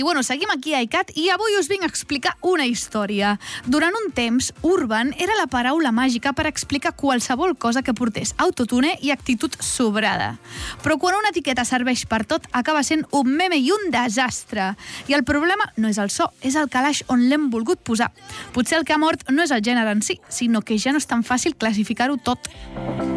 bueno, seguim aquí a ICAT i avui us vinc a explicar una història. Durant un temps, Urban era la paraula màgica per explicar qualsevol cosa que portés autotune i actitud sobrada. Però quan una etiqueta serveix per tot, acaba sent un meme i un desastre. I el problema no és el so, és el calaix on l'hem volgut posar. Potser el que ha mort no és el gènere en si, sinó que ja no és tan fàcil classificar-ho tot.